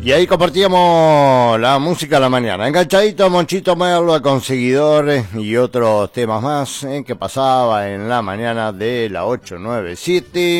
Y ahí compartíamos la música a la mañana. Enganchadito a Monchito Merlo, a Conseguidores y otros temas más que pasaba en la mañana de la 897.